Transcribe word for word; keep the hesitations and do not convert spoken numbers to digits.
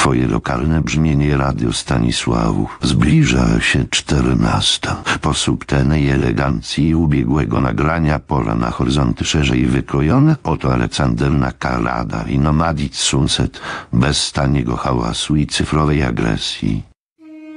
twoje lokalne brzmienie Radio Stanisławów. Zbliża się czternasta. Po subtelnej elegancji ubiegłego nagrania pola na horyzonty szerzej wykrojone. Oto Aleksander Nakarada i Nomadic Sunset bez taniego hałasu i cyfrowej agresji.